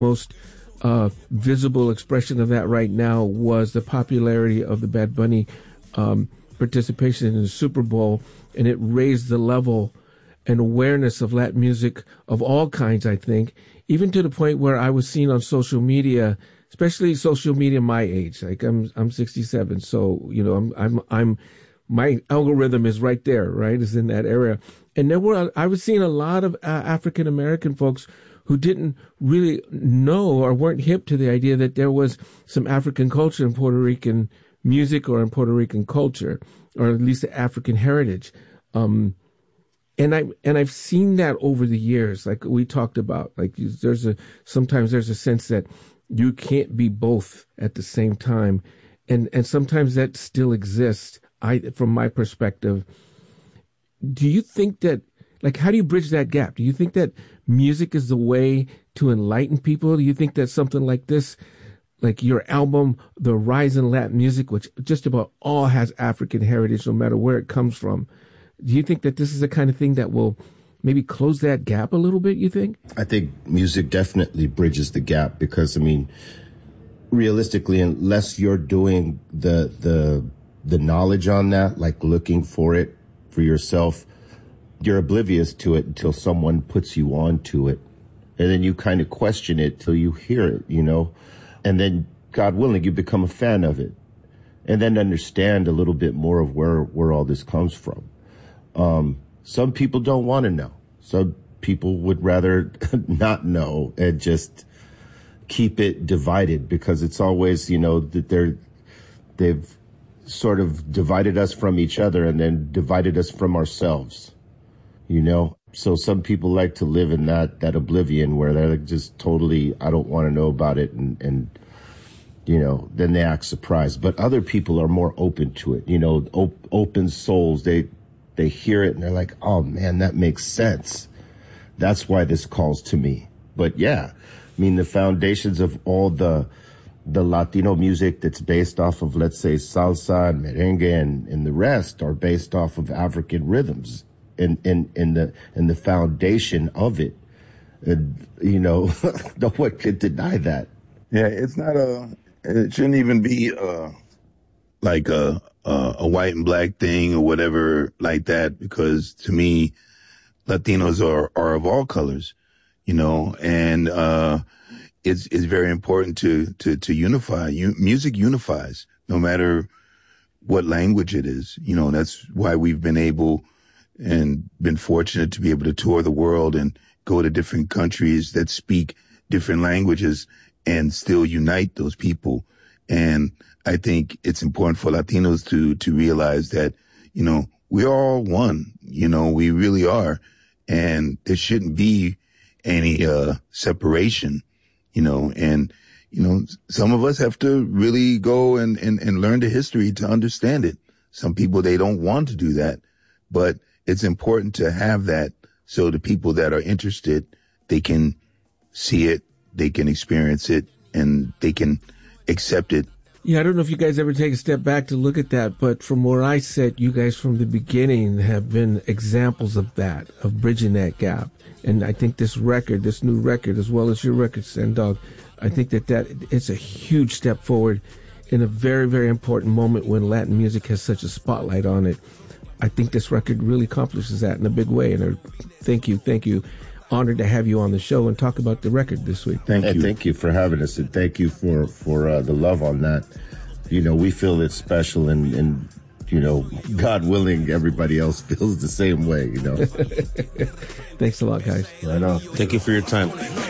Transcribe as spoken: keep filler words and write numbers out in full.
most uh, visible expression of that right now was the popularity of the Bad Bunny um, participation in the Super Bowl, and it raised the level and awareness of Latin music of all kinds, I think, even to the point where I was seen on social media, especially social media my age. Like I'm I'm sixty-seven, so you know I'm I'm I'm my algorithm is right there, right? Is in that area. And there were I was seeing a lot of uh, African American folks who didn't really know or weren't hip to the idea that there was some African culture in Puerto Rican music or in Puerto Rican culture, or at least the African heritage. Um, and I and I've seen that over the years, like we talked about. Like there's a sometimes there's a sense that you can't be both at the same time, and and sometimes that still exists. I, from my perspective, do you think that, like, how do you bridge that gap? Do you think that music is the way to enlighten people? Do you think that something like this, like your album, The Rise in Latin Music, which just about all has African heritage, no matter where it comes from, do you think that this is the kind of thing that will maybe close that gap a little bit, you think? I think music definitely bridges the gap because, I mean, realistically, unless you're doing the the the knowledge on that, like looking for it for yourself, you're oblivious to it until someone puts you on to it. And then you kind of question it till you hear it, you know? And then, God willing, you become a fan of it. And then understand a little bit more of where, where all this comes from. Um, some people don't want to know. Some people would rather not know and just keep it divided because it's always, you know, that they're, they've sort of divided us from each other and then divided us from ourselves, you know? So some people like to live in that, that oblivion where they're like just totally, I don't want to know about it. And, and, you know, then they act surprised. But other people are more open to it, you know, op- open souls. They, they hear it and they're like, oh man, that makes sense. That's why this calls to me. But yeah, I mean, the foundations of all the, the Latino music that's based off of, let's say, salsa and merengue and, and the rest are based off of African rhythms and, and, and the, and the foundation of it. And, you know, no one could deny that. Yeah, it's not a, it shouldn't even be, uh, like a, a, a white and black thing or whatever like that, because to me, Latinos are, are of all colors, you know, and, uh, it's, it's very important to, to, to unify. You, music unifies no matter what language it is. You know, that's why we've been able and been fortunate to be able to tour the world and go to different countries that speak different languages and still unite those people. And I think it's important for Latinos to, to realize that, you know, we're all one, you know, we really are. And there shouldn't be any, uh, separation, you know, and, you know, some of us have to really go and, and, and learn the history to understand it. Some people, they don't want to do that, but it's important to have that so the people that are interested, they can see it, they can experience it, and they can accept it. Yeah, I don't know if you guys ever take a step back to look at that, but from where I sit, you guys from the beginning have been examples of that, of bridging that gap. And I think this record, this new record, as well as your record, Sen Dog, I think that, that it's a huge step forward in a very, very important moment when Latin music has such a spotlight on it. I think this record really accomplishes that in a big way. And I, thank you, thank you. Honored to have you on the show and talk about the record this week. Thank you. Thank you for having us, and thank you for, for uh, the love on that. You know, we feel it's special, and, and, you know, God willing, everybody else feels the same way, you know. Thanks a lot, guys. Right on. Thank you for your time.